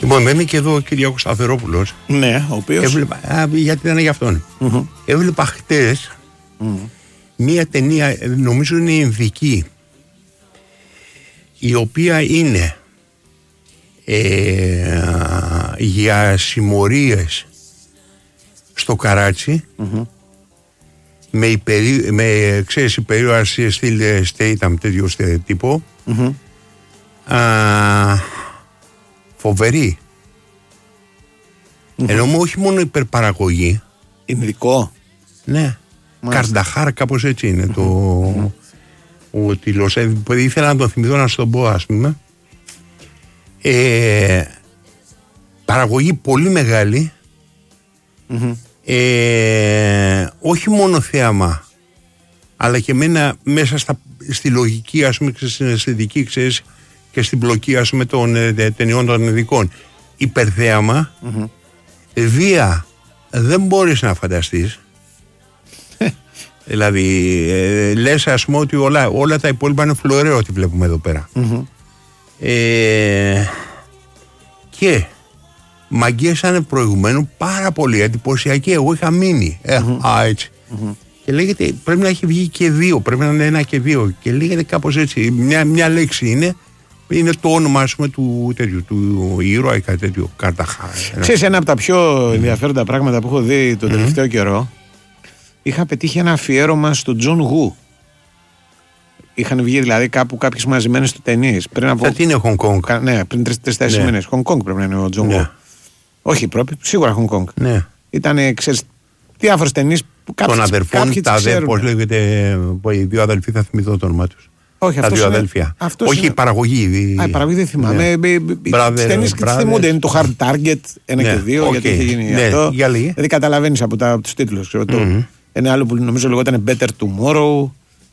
Λοιπόν, μένει και εδώ ο Κυριάκος Σταθερόπουλος. Ναι, ο οποίος. Γιατί δεν είναι για αυτόν. Έβλεπα χτες μία ταινία, νομίζω είναι Ινδική, η οποία είναι για συμμορίες στο Καράτσι, με ξέρεις υπερήβαση στυλ Statham, τέτοιο τύπο, φοβερή. Ενώ όχι μόνο υπερπαραγωγή. Ινδικό. Ναι. Καρνταχάρ, κάπως έτσι είναι ο τίτλος. Ήθελα να τον θυμηθώ, να σου τον πω, ας πούμε. Παραγωγή πολύ μεγάλη. Όχι μόνο θέαμα, αλλά και μέσα στη λογική, ας πούμε, στην αισθητική, ξέρεις, και στην πλοκή, ας πούμε, των ταινιών των ειδικών. Υπερθέαμα, βία δεν μπορείς να φανταστείς. Δηλαδή λες, ας πούμε, ότι όλα τα υπόλοιπα είναι φλωραίο ό,τι βλέπουμε εδώ πέρα. Και μαγκέσανε προηγουμένου πάρα πολύ εντυπωσιακή. Εγώ είχα μείνει έτσι. Και λέγεται πρέπει να έχει βγει και 2, πρέπει να είναι 1 και 2. Και λέγεται κάπως έτσι. Μια λέξη είναι το όνομα, ας πούμε, του ήρωα ή κάτι τέτοιο. Καρνταχάρ. Ξέρεις, ένα από τα πιο ενδιαφέροντα πράγματα που έχω δει τον τελευταίο καιρό, είχα πετύχει ένα αφιέρωμα στο Τζον Γου. Είχαν βγει δηλαδή κάπου κάποιες μαζεμένες του ταινίες. Τι είναι Hong Kong? Ναι, πριν 3-4 μήνες. Hong Kong πρέπει να είναι ο Τζον Γου. Όχι, σίγουρα Hong Kong. Ναι. Ήταν, ξέρεις, διάφορες ταινίες που κάποιοι. Των αδερφών, πώς λέγεται, οι δύο αδελφοί, θα θυμηθώ το όνομά τους. Όχι, τα δύο αδέλφια. Όχι, η παραγωγή. Η παραγωγή δεν θυμάμαι. Τις ταινίες και τις θυμούνται. Είναι το Hard Target 1 και 2, γιατί είχε γίνει αυτό. Δηλαδή καταλαβαίνεις από τους τίτλους. Ένα άλλο που νομίζω λεγόταν Better Tomorrow.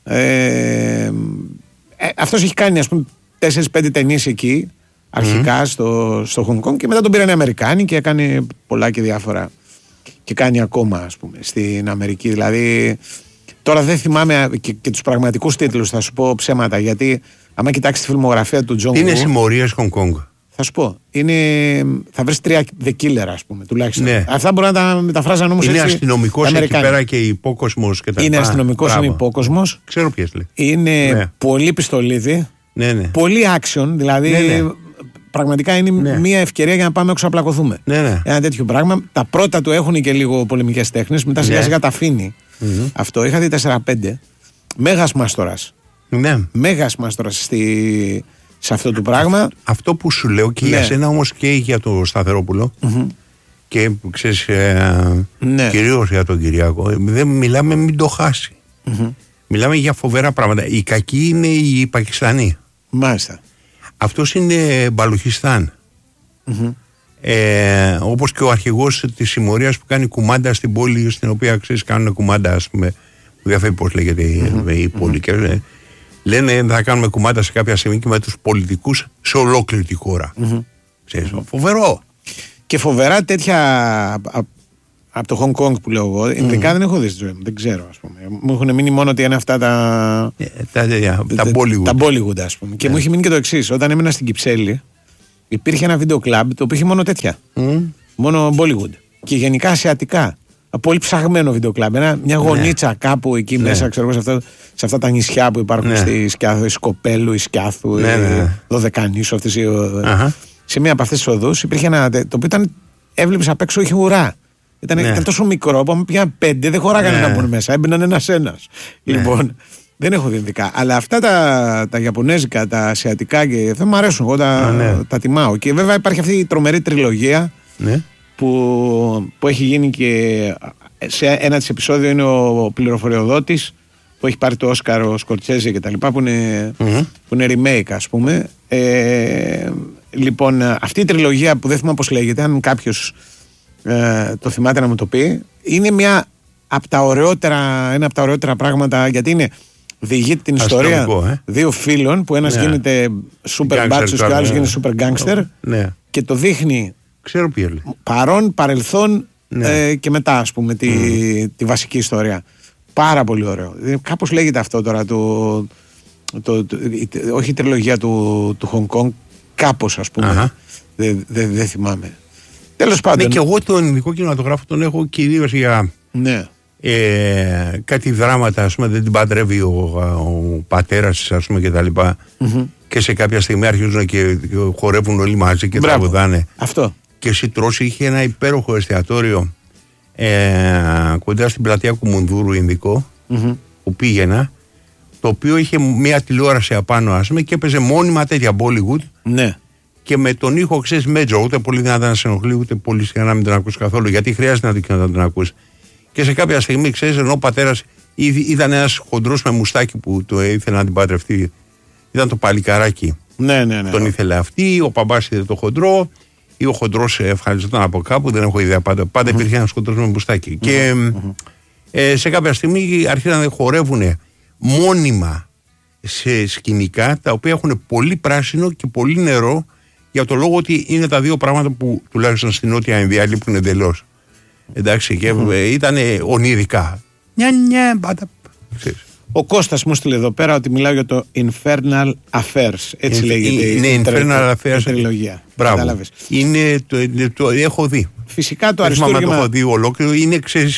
Αυτός έχει κάνει, ας πούμε, 4-5 ταινίες εκεί αρχικά στο Hong Kong, και μετά τον πήραν οι Αμερικάνοι και έκανε πολλά και διάφορα. Και κάνει ακόμα, ας πούμε, στην Αμερική. Δηλαδή, τώρα δεν θυμάμαι και τους πραγματικούς τίτλους, θα σου πω ψέματα, γιατί άμα κοιτάξεις τη φιλμογραφία του Τζον Γου. Είναι συμμορίες Hong Kong. Θα σου πω. Θα βρεις 3 The Killer, ας πούμε, τουλάχιστον. Ναι. Αυτά μπορεί να τα μεταφράζαν όμως έτσι. Είναι αστυνομικός εκεί πέρα και υπόκοσμος και τα λοιπά. Είναι αστυνομικός, είναι υπόκοσμος. Ξέρω ποιες λέει. Είναι πολύ πιστολίδι. Ναι. Πολύ action, δηλαδή. Πραγματικά είναι μια ευκαιρία για να πάμε έξω να πλακωθούμε. Ένα τέτοιο πράγμα. Τα πρώτα του έχουν και λίγο πολεμικές τέχνες, μετά σιγά σιγά τα αφήνει. Αυτό. Είχα δει 4-5. Μέγας μάστορας. Μέγας μάστορας σε αυτό το πράγμα. Αυτό που σου λέω και για σένα, όμως, και για τον Σταθερόπουλο, και ξέρεις, κυρίως για τον Κυριάκο, δεν μιλάμε, μην το χάσει. Μιλάμε για φοβερά πράγματα. Οι κακοί είναι οι Πακιστανοί. Μάλιστα. Αυτός είναι Μπαλουχιστάν. Όπως και ο αρχηγός της συμμορίας που κάνει κουμάντα στην πόλη, στην οποία, ξέρεις, κάνουν κουμάντα, ας πούμε, που διαφέρει πώς λέγεται η πόλη. Λένε θα κάνουμε κουμάντα σε κάποια στιγμή και με τους πολιτικούς σε ολόκληρη τη χώρα. Ξέρεις, φοβερό. Και φοβερά τέτοια από το Hong Kong που λέω εγώ, ειδικά δεν έχω δει στη ζωή μου, δεν ξέρω, ας πούμε. Μου έχουν μείνει μόνο ότι είναι αυτά τα Bollywood. Τα Bollywood, ας πούμε. Και μου έχει μείνει και το εξής. Όταν έμεινα στην Κυψέλη, υπήρχε ένα βίντεο κλαμπ το οποίο είχε μόνο τέτοια. Μόνο Bollywood. Και γενικά ασιατικά. Πολύ ψαγμένο βίντεο κλαμπ. Μια γωνίτσα κάπου εκεί μέσα, ξέρω εγώ, σε αυτά τα νησιά που υπάρχουν στη Σκιάθου, η Σκοπέλου, η Σκιάθου, η Δωδεκανήσου, σε μία από αυτές τις οδούς υπήρχε ένα. Το οποίο έβλεπες απ' έξω, είχε ουρά. Ήταν τόσο μικρό που πια 5 δεν χωράγανε να μπουν μέσα. Έμπαιναν ένας-ένας. Λοιπόν, δεν έχω δει ειδικά. Αλλά αυτά τα Ιαπωνέζικα, τα Ασιατικά, και αυτά μου αρέσουν. Εγώ τα τιμάω. Και βέβαια υπάρχει αυτή η τρομερή τριλογία που έχει γίνει, και σε ένα της επεισόδιο είναι ο πληροφοριοδότης που έχει πάρει το Όσκαρ, ο Σκορτσέζε και τα λοιπά, που είναι remake, ας πούμε. Λοιπόν, αυτή η τριλογία που δεν θυμάμαι πώς λέγεται, αν κάποιος το θυμάται να μου το πει, είναι ένα από τα ωραιότερα πράγματα, γιατί διηγείται την ιστορία δύο φίλων που ένας γίνεται super μπάτσος και ο άλλος γίνεται super gangster, και το δείχνει παρόν, παρελθόν και μετά, ας πούμε, τη βασική ιστορία. Πάρα πολύ ωραίο. Κάπως λέγεται αυτό τώρα, όχι η τριλογία του Hong Kong, κάπως, ας πούμε. Δεν θυμάμαι. Τέλος πάντων. Ναι, και εγώ τον ειδικό κινηματογράφο τον έχω κυρίως για κάτι δράματα, ας πούμε, δεν την παντρεύει ο πατέρας, ας πούμε, και τα λοιπά. Και σε κάποια στιγμή αρχίζουν και χορεύουν όλοι μαζί και τραγουδάνε. Αυτό. Και εσύ Τρώσει είχε ένα υπέροχο εστιατόριο κοντά στην πλατεία Κουμουνδούρου Ινδικό, που πήγαινα, το οποίο είχε μια τηλεόραση απάνω, ας πούμε, και έπαιζε μόνιμα τέτοια Bollywood. Ναι. Και με τον ήχο, ξέρεις, μέτζο, ούτε πολύ δυνατά να σε ενοχλεί, ούτε πολύ συχνά να μην τον ακούς καθόλου, γιατί χρειάζεται να τον ακούς. Και σε κάποια στιγμή, ξέρεις, ενώ ο πατέρας ήταν ένας χοντρός με μουστάκι που το ήθελε να την παντρευτεί, ήταν το παλικαράκι. Ναι. Τον ήθελε αυτή, ο παπάς είδε το χοντρό, ή ο χοντρός ευχαριστόταν από κάπου, δεν έχω ιδέα πάντα. Πάντα υπήρχε ένας χοντρός με μουστάκι. Και σε κάποια στιγμή αρχίσαν να χορεύουν μόνιμα σε σκηνικά τα οποία έχουν πολύ πράσινο και πολύ νερό, για το λόγο ότι είναι τα δύο πράγματα που τουλάχιστον στην Νότια Ινδία λείπουν εντελώς. Εντάξει, και ήταν ονειρικά. Ο Κώστας μου στείλε εδώ πέρα ότι μιλάω για το Infernal Affairs. Έτσι λέγεται. Είναι Infernal Affairs. Η τριλογία. Μπράβο. Είναι το έχω δει. Φυσικά το αριστούργημα. Το έχω δει ολόκληρο. Είναι, ξέρεις,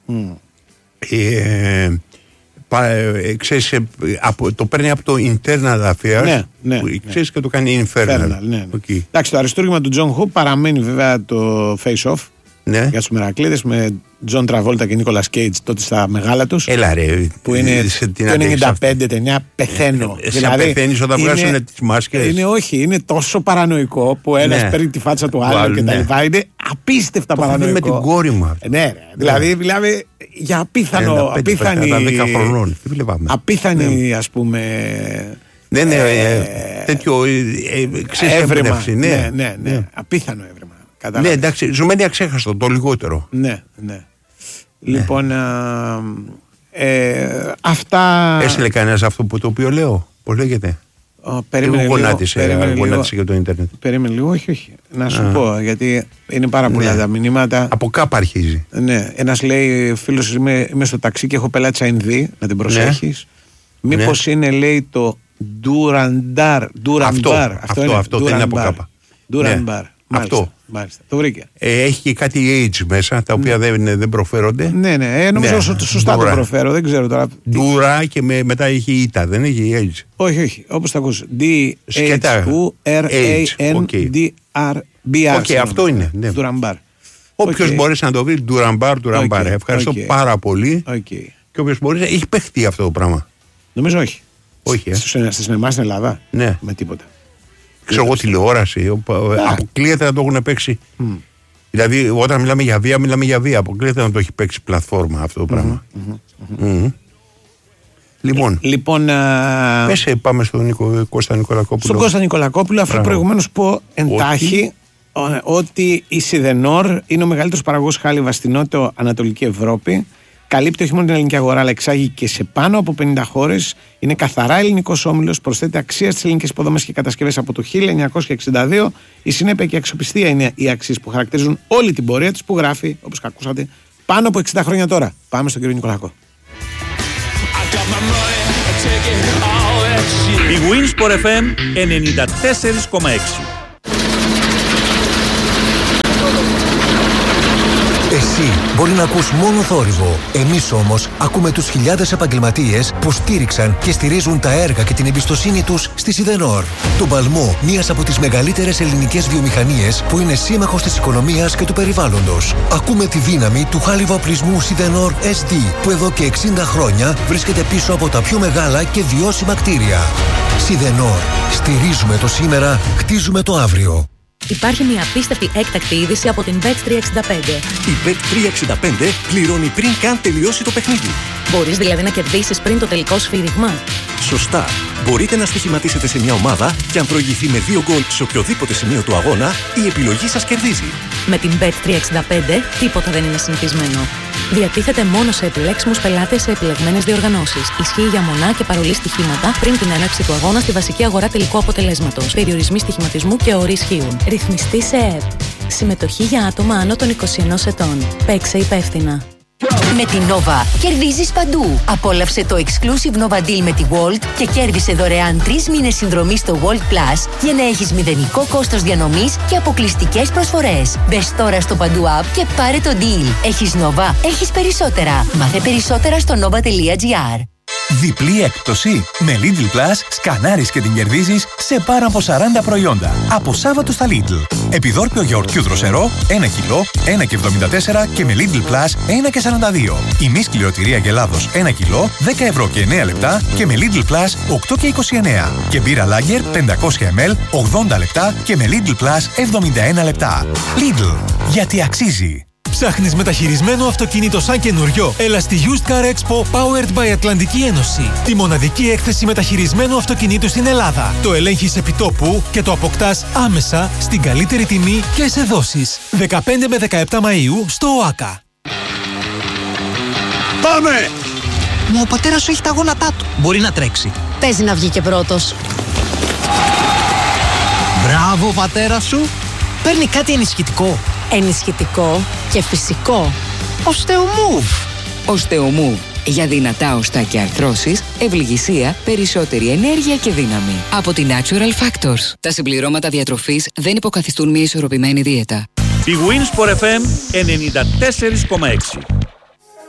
το παίρνει από το Internal Affairs, ναι, ξέρεις, και το κάνει Infernal. Ναι. Εντάξει, το αριστούργημα του Τζον Χου παραμένει βέβαια το Face Off, για τους Μερακλείδες, με Τζον Τραβόλτα και Νίκολας Κέιτς τότε στα μεγάλα τους. Έλα ρε, που είναι το 95 ταινία, πεθαίνω. Δηλαδή πεθαίνεις όταν βγάζουν τις μάσκες. Είναι τόσο παρανοϊκό που ένας παίρνει τη φάτσα του άλλου και τα λοιπά. Είναι απίστευτα παρανοϊκό. Με την κόρη μου. Ναι, δηλαδή μιλάμε για απίθανη, ας πούμε, τέτοιο έβρεμα. Ναι, απίθανο έβρεμα. Ναι, εντάξει, ζουμένη αξέχαστο, το λιγότερο. Ναι. Λοιπόν, αυτά. Έστειλε κανένας αυτό που το οποίο λέω, πώς λέγεται? Περίμενε γονάτισε για το ίντερνετ. Περίμενε λίγο, όχι. Να σου πω, γιατί είναι πάρα πολλά τα μηνύματα. Από κάπου αρχίζει. Ναι, ένας λέει, φίλος, είμαι στο ταξί και έχω πελάτησα Ινδί, να την προσέχεις. Μήπως είναι, λέει, το Ντουραντάρ. Αυτό δεν είναι από κάπου. Ντουραντάρ. Μάλιστα, το βρήκε. Έχει και κάτι age μέσα, τα οποία δεν προφέρονται. Ναι, νομίζω σωστά το προφέρω, δεν ξέρω τώρα. Ντουρά και μετά έχει ήττα, δεν έχει age. Όχι, όπως το ακούς. D-H-U-R-A-N-D-R-B-R. Οκ, αυτό είναι. Ντουραμπάρ. Όποιος μπορείς να το βρει, Ντουραμπάρ. Ευχαριστώ πάρα πολύ. Και όποιος μπορείς, έχει παιχτεί αυτό το πράγμα. Νομίζω όχι. Όχι. Στη σινεμά στην Ελλάδα. Ναι. Με τίποτα. Ξέρω εγώ, τηλεόραση. Αποκλείεται να το έχουν παίξει. Δηλαδή, όταν μιλάμε για βία, μιλάμε για βία. Αποκλείεται να το έχει παίξει πλατφόρμα αυτό το πράγμα. Λοιπόν, πες, πάμε στον Κώστα Νικολακόπουλο. Στον Κώστα Νικολακόπουλο, αφού προηγουμένως πω εντάχει ότι η Σιδενόρ είναι ο μεγαλύτερος παραγωγός χάλιβα στην νότιο-ανατολική Ευρώπη. Καλύπτει όχι μόνο την ελληνική αγορά, αλλά εξάγει και σε πάνω από 50 χώρες. Είναι καθαρά ελληνικός όμιλος, προσθέτει αξία στις ελληνικές υποδομές και κατασκευές από το 1962. Η συνέπεια και η αξιοπιστία είναι οι αξίες που χαρακτηρίζουν όλη την πορεία της, που γράφει, όπως ακούσατε, πάνω από 60 χρόνια τώρα. Πάμε στον κύριο Νικολακό. Η Winsport FM 94,6. Εσύ μπορεί να ακούς μόνο θόρυβο. Εμείς όμως ακούμε τους χιλιάδες επαγγελματίες που στήριξαν και στηρίζουν τα έργα και την εμπιστοσύνη τους στη Σιδενόρ. Τον παλμό μιας από τις μεγαλύτερες ελληνικές βιομηχανίες που είναι σύμμαχος της οικονομίας και του περιβάλλοντος. Ακούμε τη δύναμη του χάλιβα οπλισμού Σιδενόρ SD, που εδώ και 60 χρόνια βρίσκεται πίσω από τα πιο μεγάλα και βιώσιμα κτίρια. Σιδενόρ. Στηρίζουμε το σήμερα, χτίζουμε το αύριο. Υπάρχει μια απίστευτη έκτακτη είδηση από την Bet365. Η Bet365 πληρώνει πριν καν τελειώσει το παιχνίδι. Μπορείς δηλαδή να κερδίσεις πριν το τελικό σφύριγμα. Σωστά. Μπορείτε να στοιχηματίσετε σε μια ομάδα και αν προηγηθεί με 2 γκολ σε οποιοδήποτε σημείο του αγώνα, η επιλογή σας κερδίζει. Με την Bet365 τίποτα δεν είναι συνηθισμένο. Διατίθεται μόνο σε επιλέξιμους πελάτες σε επιλεγμένες διοργανώσεις. Ισχύει για μονά και παρολί στοιχήματα πριν την έναρξη του αγώνα στη βασική αγορά τελικού αποτελέσματος. Περιορισμοί στοιχηματισμού και όροι ισχύουν. Ρυθμιστή σε ΕΕΠ. Συμμετοχή για άτομα άνω των 21 ετών. Παίξε υπεύθυνα. Με την Nova κερδίζεις παντού. Απόλαυσε το exclusive Nova Deal με τη Walt και κέρδισε δωρεάν 3 μήνες συνδρομή στο Walt Plus για να έχεις μηδενικό κόστος διανομής και αποκλειστικές προσφορές. Μπες τώρα στο παντού app και πάρε το deal. Έχεις Nova, έχεις περισσότερα. Μάθε περισσότερα στο nova.gr. Διπλή έκπτωση. Με Lidl Plus σκανάρεις και την κερδίζεις σε πάνω από 40 προϊόντα. Από Σάββατο στα Lidl. Επιδόρπιο γιαουρτιού δροσερό 1 κιλό, 1,74 και με Lidl Plus 1,42. Ημί σκληροτηρία Γελάδος 1 κιλό, 10 ευρώ και 9 λεπτά και με Lidl Plus 8,29. Και μπύρα Lager 500 ml 80 λεπτά και με Lidl Plus 71 λεπτά. Lidl. Γιατί αξίζει. Ψάχνεις μεταχειρισμένο αυτοκίνητο σαν καινούριο? Έλα στη Used Car Expo Powered by Ατλαντική Ένωση. Τη μοναδική έκθεση μεταχειρισμένου αυτοκινήτου στην Ελλάδα. Το ελέγχεις επί τόπου και το αποκτάς άμεσα στην καλύτερη τιμή και σε δόσεις. 15 με 17 Μαΐου στο ΟΑΚΑ. Πάμε! Μα ο πατέρας σου έχει τα γόνατά του. Μπορεί να τρέξει. Παίζει να βγει και πρώτος. Μπράβο πατέρα σου. Παίρνει κάτι ενισχυτικό. Ενισχυτικό και φυσικό. Osteomove. Osteomove. Για δυνατά οστά και αρθρώσεις, ευληγησία, περισσότερη ενέργεια και δύναμη. Από τη Natural Factors. Τα συμπληρώματα διατροφής δεν υποκαθιστούν μια ισορροπημένη δίαιτα. Η Winsport FM 94,6.